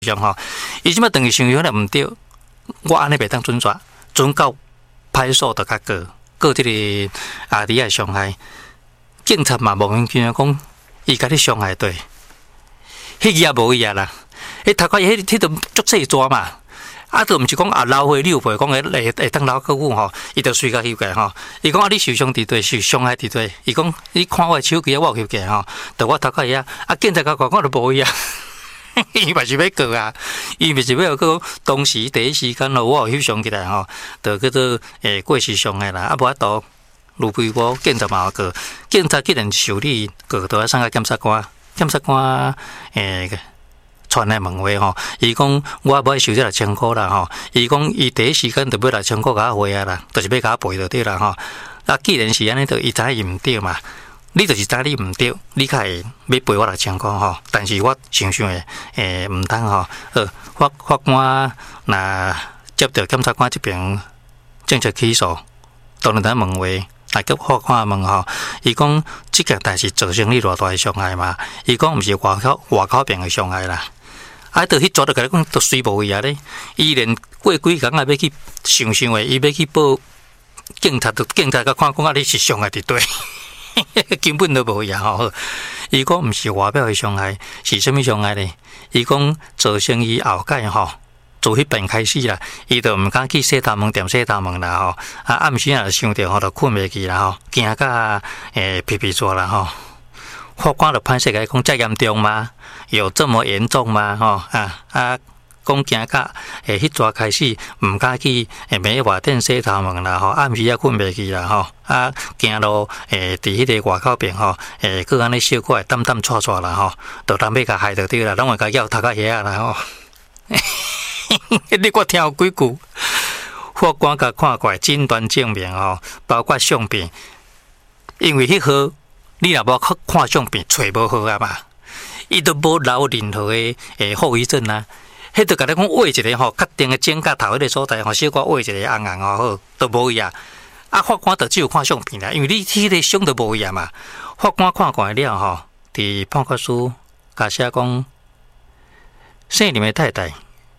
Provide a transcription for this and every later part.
上吼，伊即摆等于想象了毋对，我安尼袂当准抓，准到派出所就较告即个阿弟仔伤害，警察嘛莫名其妙讲，伊甲你伤害对，迄个也无伊啊啦，迄头壳迄都足细抓嘛。啊，都毋是讲啊，老岁60岁讲会当老久久吼，伊就随甲翕过吼。伊讲啊，你受伤伫对，受伤害伫对。伊讲你看我手机，我翕过吼，就我头壳遐啊，警察甲我都无伊啊。伊嘛是要告啊，伊嘛是要讲当时第一时间咯，我有翕相起来吼，就叫做过失伤害啦。啊，无法度，如非我警察嘛告，警察既然受理告，都要送到检察官，检察官传来问话吼，伊讲我要收这6,000块啦吼，伊讲伊第一时间就要6,000块甲我回啊啦，就是要甲我赔就对啦吼。啊，既然是安尼，就伊知伊毋对嘛，你就是知你毋对，你较会要赔我6,000块吼。但是我想诶，毋通吼，法官若接到检察官这边正式起诉，当然咱问话。来叫法官问吼，伊讲即件代志造成你偌大的伤害嘛？伊讲毋是外口边的伤害啦。啊，到迄抓就甲你讲，都随无伊啊咧。伊连过几工啊，要去想诶，伊要去报警察，警察甲看讲啊，你是伤害伫对，根本都无伊啊吼。伊讲毋是外表的伤害，是啥物伤害咧？伊讲造成伊后盖吼。从迄边开始啦，伊就毋敢去洗头毛店洗头毛啦吼。啊，暗时啊想着吼，就困袂去啦吼，惊甲皮皮抓啦吼。法官就判释个讲，遮严重吗？有这么严重吗？吼讲惊甲迄抓开始毋敢去买外店洗头毛啦吼，暗时啊困袂去啦吼。啊，行路伫迄个外口边吼，佮安尼小可会澹唰啦吼，就当要甲害着对啦，拢会甲咬头壳遐啦吼。你我听有几句，法官甲看过诊断证明吼，包括相片，因为迄号你若无看相片，找无好啊嘛，伊都无留任何的后遗症啊。迄就甲你讲画一个吼，确定的指甲头迄个所在吼，小可画一个红红好，都无伊啊。啊，法官就只有看相片啦，因为你迄个相都无伊啊嘛。法官看过了吼，伫判决书甲写讲，姓林的太太。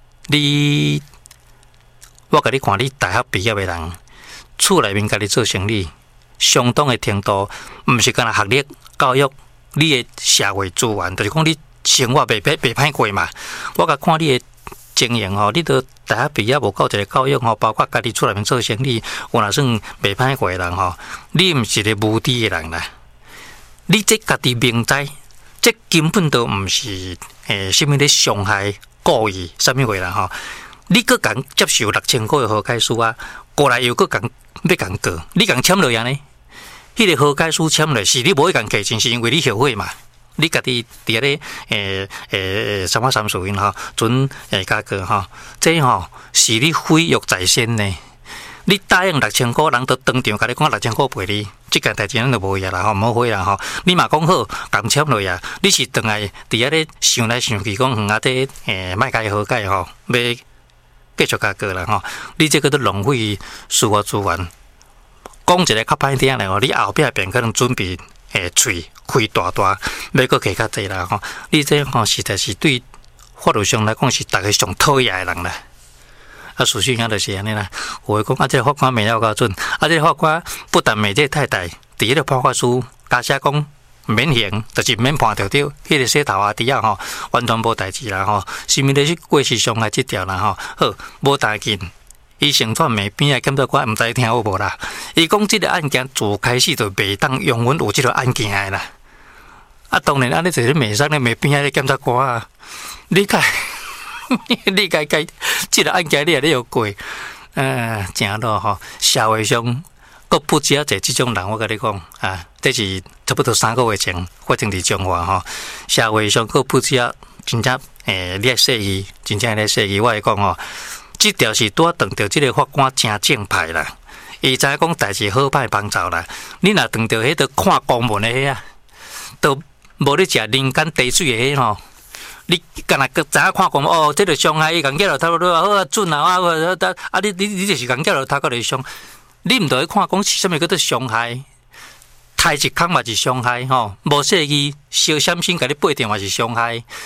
我甲你看，你大学毕业的人，厝内面家己做生意，相当的程度，毋是干那学历、教育，你的社会资源，就是讲你生活袂歹过嘛。我甲看你的经验吼，你都大学毕业无够一个教育吼，包括家己厝内面做生意，有若算袂歹过的人吼，你毋是一个无知的人啦。你这家己明知，这根本都毋是什么咧伤害。故意啥物话啦吼？你搁共接受6,000块的和解书啊，过来又搁共要共告，你共签落安尼？迄个和解书签落是你无去共计钱，是因为你后悔嘛？你家己伫咧三事因吼，准加告吼，这吼是你毁约在先呢。你答应6,000块，人都当场甲你讲6,000块赔你，即件代志咱就无呀啦吼，莫悔啦吼。你嘛讲好，共签落呀，你是等来伫遐咧想来想去，讲啊这莫甲伊和解吼，要继续加告啦吼。你这个都浪费司法资源。讲一个较歹听咧吼，你后壁便可能准备喙开大，要搁加较济啦吼。你这吼实在是对法律上来讲是大家上讨厌的人啦。啊，事实上就是安尼啦。有诶讲啊，这个法官骂了较准，啊，这个法官不但骂这个太太，伫迄个判决书加写讲免刑，就是免判着对，迄个洗头阿弟啊吼，完全无代志啦吼。是毋是过失伤害这条啦吼？好，无要紧。伊成串骂边仔检察官毋知听有无啦？伊讲即个案件自开始就袂当永远有即个案件诶啦。啊，当然安尼就是骂上咧骂边仔咧检察官啊，你看。你该即个案件你也有过，正咯吼。社会上阁不止啊，即种人，我甲你讲啊，这是差不多3个月前发生伫中华吼。社会上阁不止啊，真正你来说伊，真正来说伊，我会讲吼，即条是拄撞到即个法官真正派啦。伊知影讲代志好歹帮走啦。你若撞到迄个看公文的迄啊，都无咧食人间滴水的迄吼。你干那个知影看讲哦，这个伤害伊共叫落头路好啊准啊你就是共叫落头壳来伤，你毋着去看讲是啥物叫做伤害，抬一空嘛是伤害吼，无说伊烧闪身甲你背定嘛是伤害，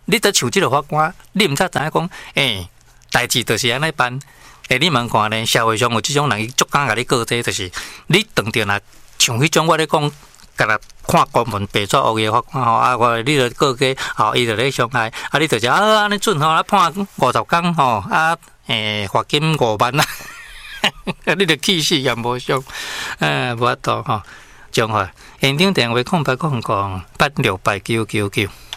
你得像即个法官，你毋才知影讲，代志就是安尼办。你问看咧，社会上有即种人，伊足敢甲你告这，就是你当着若像迄种我咧讲，甲若看公文白纸黑字法官吼，你著告个吼，伊著咧伤害，你著是安尼准吼，判50工吼，罚金5万啊，你著气死也无伤，无法度吼，将来现场电话0800868999。